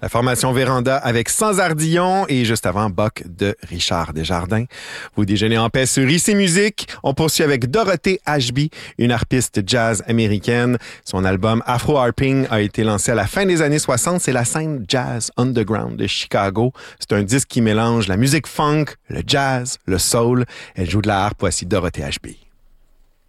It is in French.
La formation Véranda avec Sans Ardillon et juste avant Boc de Richard Desjardins. Vous déjeunez en paix sur IC Musique. On poursuit avec Dorothée Ashby, une harpiste jazz américaine. Son album Afro Harping a été lancé à la fin des années 60. C'est la scène jazz underground de Chicago. C'est un disque qui mélange la musique funk, le jazz, le soul. Elle joue de la harpe. Voici Dorothée Ashby.